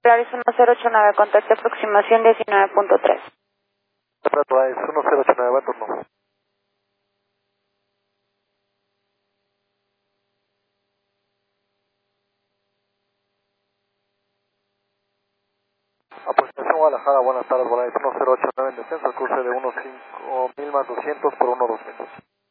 Polaris 1089, contacto aproximación 19.3. Polaris 1089, va turno. Aproximación Guadalajara, buenas tardes, Polaris 1089 en descenso, al cruce de 15.000 más 200 por 120.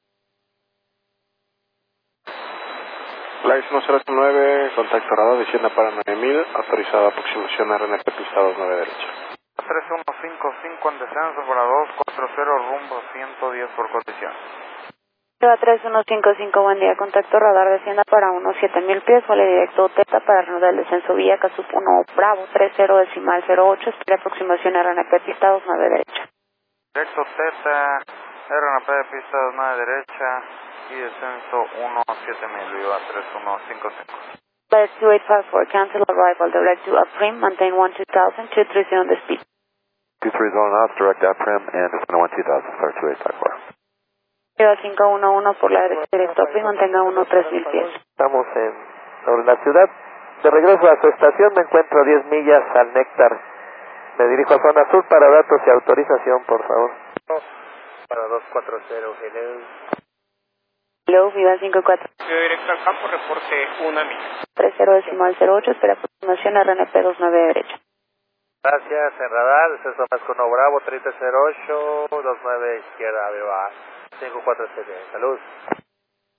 Polaris 1089, contacto radar, descienda para 9000, autorizada aproximación RNP, pista 29 derecha. 3155 en descenso para 240, rumbo 110 por condición. Lleva 3155, buen día, contacto radar, descienda para unos 7000 pies, vuelo directo Teta para reanudar el descenso vía Casup 1 Bravo 30 decimal 08, espera aproximación RNP, pista 29 derecha. Directo Teta, RNP, pista 29 derecha y descenso 17000, viva 3155. Flight 2854, cancel arrival, direct to Uprim, maintain 12000, 230 on the speed. 230 knots, direct Uprim, and descend 12000, start 2854. Lleva 511 por la derecha, directo Uprim, mantenga 3000 pies. Estamos sobre la ciudad. De regreso a su estación, me encuentro a 10 millas al Néctar. Me dirijo a zona sur para datos y autorización, por favor. Para 240, hello. Hello, Viva 54. Directo al campo, reporte 1 milla. 30 decimal 08, espera aproximación RNP 29 derecha. Gracias, en radar, descenso más con 1 Bravo, 3008, 29 izquierda, viva 547, salud.